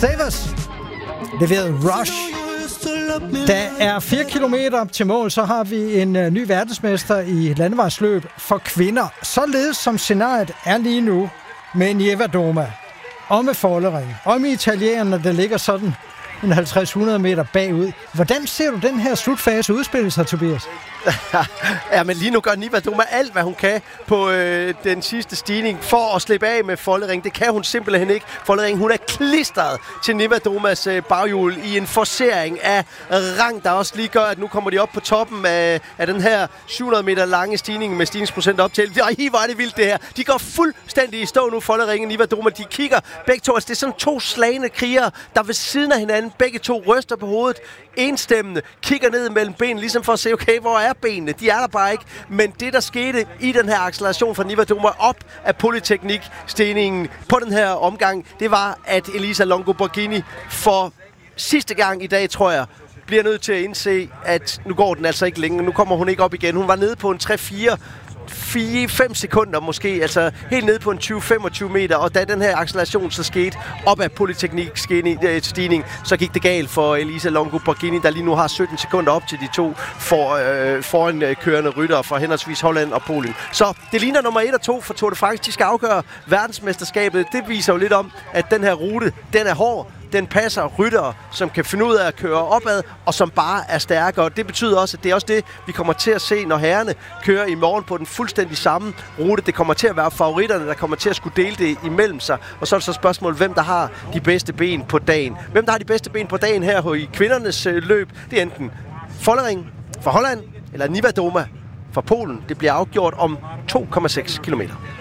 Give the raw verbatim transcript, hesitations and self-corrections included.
Stavers leverede Rush. Der er fire kilometer til mål, så har vi en uh, ny verdensmester i landevejsløb for kvinder. Således som scenariet er lige nu med Nieva Doma og med Follering og med italienerne, der ligger sådan en halvtreds hundrede meter bagud. Hvordan ser du den her slutfase udspille sig, Tobias? Ja, men lige nu gør Nieva Doma alt, hvad hun kan på øh, den sidste stigning for at slippe af med Follering. Det kan hun simpelthen ikke. Follering, hun er klistret til Nieva Domas øh, baghjul i en forcering af rang, der også lige gør, at nu kommer de op på toppen af, af den her syv hundrede meter lange stigning med stigningsprocent op til. Ej, hvor er det vildt det her. De går fuldstændig i stå nu, Follering og Nieva Doma. De kigger begge to. Altså, det er sådan to slagne krigere, der ved siden af hinanden. Begge to ryster på hovedet. Enstemmende. Kigger ned mellem benene, ligesom for at se, okay, hvor er benene? De er der bare ikke. Men det, der skete i den her acceleration fra Nieva Doma op af Polyteknik-stigningen på den her omgang, det var, at Elisa Longo Borghini for sidste gang i dag, tror jeg, bliver nødt til at indse, at nu går den altså ikke længere. Nu kommer hun ikke op igen. Hun var nede på en tre fire fire fem sekunder måske, altså helt nede på en tyve til femogtyve meter, og da den her acceleration så skete op ad Polyteknik-stigning, så gik det galt for Elisa Longo Borghini, der lige nu har sytten sekunder op til de to for, øh, foran øh, kørende ryttere fra henholdsvis Holland og Polen. Så det ligner nummer et og to for Tour de France. De skal afgøre verdensmesterskabet. Det viser jo lidt om, at den her rute, den er hård. Den passer ryttere, som kan finde ud af at køre opad, og som bare er stærkere. Det betyder også, at det er også det, vi kommer til at se, når herrerne kører i morgen på den fuldstændig samme rute. Det kommer til at være favoritterne, der kommer til at skulle dele det imellem sig. Og så er det så spørgsmål, hvem der har de bedste ben på dagen. Hvem der har de bedste ben på dagen her i kvindernes løb, det er enten Follering fra Holland, eller Nieva Doma fra Polen. Det bliver afgjort om to komma seks kilometer.